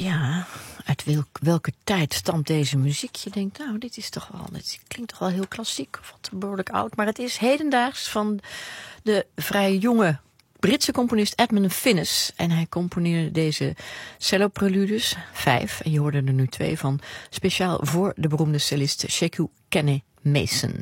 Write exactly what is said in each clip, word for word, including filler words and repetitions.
Ja, uit welk, welke tijd stamt deze muziek? Je denkt, nou, dit is toch wel, dit klinkt toch wel heel klassiek, of wat behoorlijk oud. Maar het is hedendaags van de vrij jonge Britse componist Edmund Finnis. En hij componeerde deze cello-preludes, vijf, en je hoorde er nu twee van, speciaal voor de beroemde cellist Sheku Kenne Mason.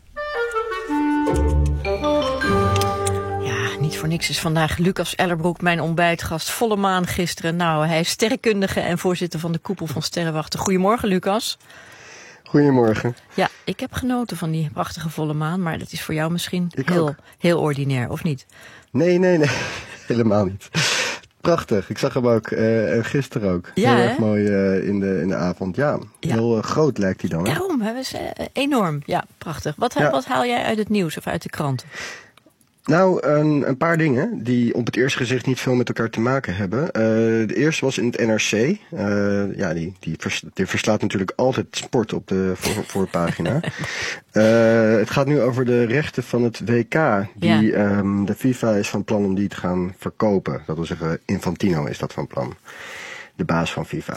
Ja, niet voor niks is vandaag Lucas Ellerbroek mijn ontbijtgast. Volle maan gisteren. Nou, hij is sterrenkundige en voorzitter van de koepel van Sterrenwachten. Goedemorgen, Lucas. Goedemorgen. Ja, ik heb genoten van die prachtige volle maan, maar dat is voor jou misschien Ik heel, ook. heel ordinair, of niet? Nee, nee, nee. Helemaal niet. Prachtig. Ik zag hem ook uh, gisteren ook. Ja, heel hè? erg mooi uh, in, de, in de avond. Ja, Ja. heel uh, groot lijkt hij dan. Hè? Daarom, hè, is, uh, enorm. Ja, prachtig. Wat, Ja. wat haal jij uit het nieuws of uit de krant? Nou, een, een paar dingen die op het eerste gezicht niet veel met elkaar te maken hebben. Uh, de eerste was in het N R C. Uh, ja, die, die, vers, die verslaat natuurlijk altijd sport op de voor, voorpagina. uh, het gaat nu over de rechten van het W K. Die Ja. um, de FIFA is van plan om die te gaan verkopen. Dat wil zeggen, Infantino is dat van plan. De baas van FIFA.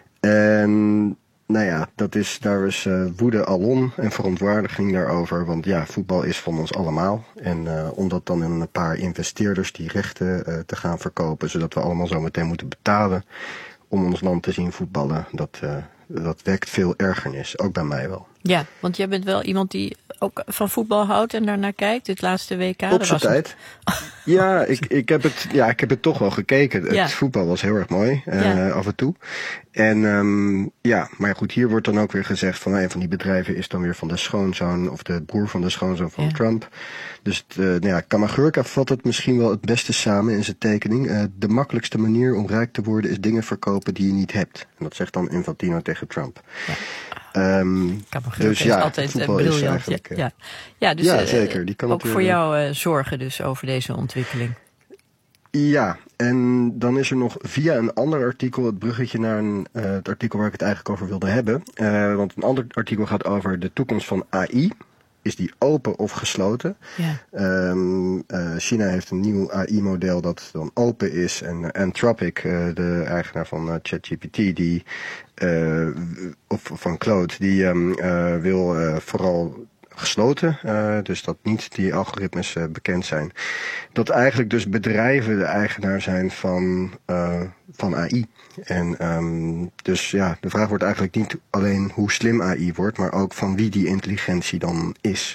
En nou ja, dat is, daar is uh, woede alom en verontwaardiging daarover. Want ja, voetbal is van ons allemaal. En uh, om dat dan in een paar investeerders die rechten uh, te gaan verkopen, zodat we allemaal zo meteen moeten betalen om ons land te zien voetballen, dat, uh, dat wekt veel ergernis. Ook bij mij wel. Ja, want jij bent wel iemand die ook van voetbal houdt en daarnaar kijkt. Het laatste W K. Op zijn tijd. Ja, ik, ik, heb het, ja, ik heb het toch wel gekeken. Het Ja. voetbal was heel erg mooi, uh, Ja. af en toe. En um, ja, maar goed, hier wordt dan ook weer gezegd van een van die bedrijven is dan weer van de schoonzoon of de broer van de schoonzoon van Ja. Trump. Dus het, uh, nou ja, Kamagurka vat het misschien wel het beste samen in zijn tekening. Uh, de makkelijkste manier om rijk te worden is dingen verkopen die je niet hebt. En dat zegt dan Infantino tegen Trump. Ja. Um, Kamagurka dus is ja, altijd uh, voetbal is briljant. eigenlijk, Ja, uh, ja. Ja, dus, ja, uh, zeker. Die kan ook het voor weer- jou uh, zorgen dus over deze ontwikkeling. Ja, en dan is er nog via een ander artikel het bruggetje naar een, uh, het artikel waar ik het eigenlijk over wilde hebben. Uh, want een ander artikel gaat over de toekomst van A I. Is die open of gesloten? Ja. Um, uh, China heeft een nieuw A I-model dat dan open is. En uh, Anthropic, uh, de eigenaar van uh, ChatGPT, die, uh, of van Claude, die um, uh, wil uh, vooral gesloten, uh, dus dat niet die algoritmes uh, bekend zijn. Dat eigenlijk dus bedrijven de eigenaar zijn van, uh, van A I. En um, dus ja, de vraag wordt eigenlijk niet alleen hoe slim A I wordt, maar ook van wie die intelligentie dan is.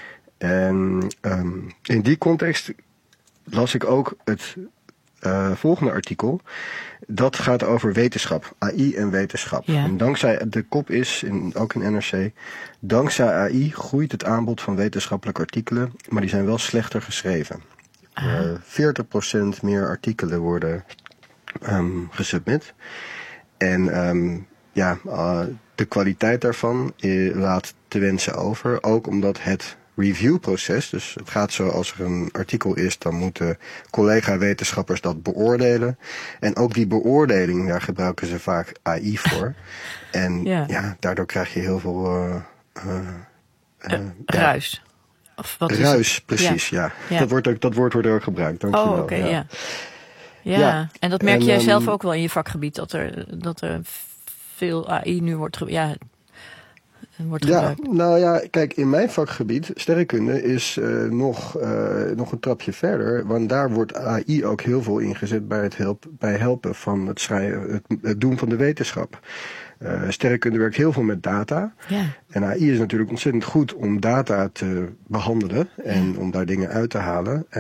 En um, in die context las ik ook het uh, volgende artikel. Dat gaat over wetenschap, A I en wetenschap. Ja. En dankzij, de kop is, in, ook in N R C, dankzij A I groeit het aanbod van wetenschappelijke artikelen, maar die zijn wel slechter geschreven. Uh, veertig procent meer artikelen worden um, gesubmit. En um, ja, uh, de kwaliteit daarvan uh, laat te wensen over. Ook omdat het reviewproces, dus het gaat zo als er een artikel is, dan moeten collega-wetenschappers dat beoordelen. En ook die beoordeling, daar gebruiken ze vaak A I voor. En Ja. ja, daardoor krijg je heel veel uh, uh, uh, Uh, ja, ruis. Of wat is ruis, het? precies, ja. Ja. Dat, wordt ook, dat woord wordt er ook gebruikt, dankjewel. Oh, oké, okay, ja. Ja. Ja. En dat merk En, jij um, zelf ook wel in je vakgebied, dat er, dat er veel A I nu wordt, ge- ja, wordt Ja, gebruikt. nou ja, kijk, in mijn vakgebied, sterrenkunde, is uh, nog, uh, nog een trapje verder. Want daar wordt A I ook heel veel ingezet bij het help, bij helpen van het, schrijven, het, het doen van de wetenschap. Uh, sterrenkunde werkt heel veel met data. Ja. En A I is natuurlijk ontzettend goed om data te behandelen en om daar dingen uit te halen.